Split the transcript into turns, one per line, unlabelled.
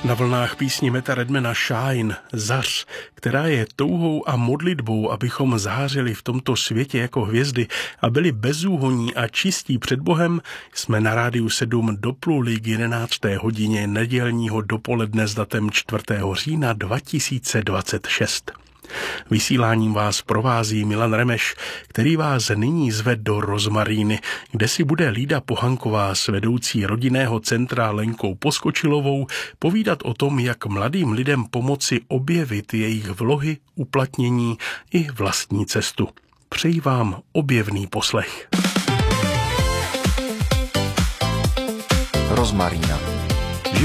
Na vlnách písni Metta Redmana Shine, Zař, která je touhou a modlitbou, abychom zářili v tomto světě jako hvězdy a byli bezúhonní a čistí před Bohem, jsme na Rádiu 7 dopluli k 11. hodině nedělního dopoledne s datem 4. října 2026. Vysíláním vás provází Milan Remeš, který vás nyní zve do Rozmaríny, kde si bude Lída Pohanková s vedoucí rodinného centra Lenkou Poskočilovou povídat o tom, jak mladým lidem pomoci objevit jejich vlohy, uplatnění i vlastní cestu. Přeji vám objevný poslech.
Rozmarína.